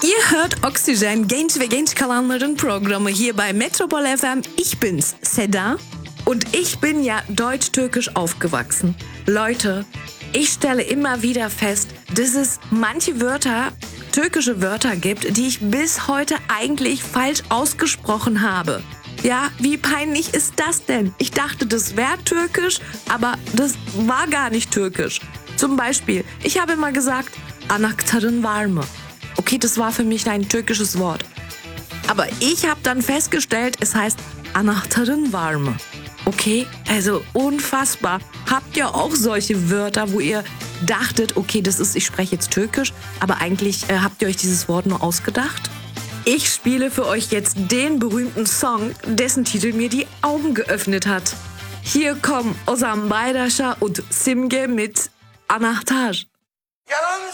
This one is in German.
Ihr hört Oxygen, genç ve genç kalanların Programmı hier bei Metropol FM. Ich bin's, Seda. Und ich bin ja deutsch-türkisch aufgewachsen. Leute, ich stelle immer wieder fest, dass es manche Wörter, türkische Wörter gibt, die ich bis heute eigentlich falsch ausgesprochen habe. Ja, wie peinlich ist das denn? Ich dachte, das wäre türkisch, aber das war gar nicht türkisch. Zum Beispiel, ich habe immer gesagt, anahtarın var mı? Okay, das war für mich ein türkisches Wort. Aber ich habe dann festgestellt, es heißt anahtarın var mı? Okay, also unfassbar. Habt ihr auch solche Wörter, wo ihr dachtet, okay, das ist, ich spreche jetzt Türkisch, aber eigentlich habt ihr euch dieses Wort nur ausgedacht? Ich spiele für euch jetzt den berühmten Song, dessen Titel mir die Augen geöffnet hat. Hier kommen Ozan Bayraş'a und Simge mit Anahtar.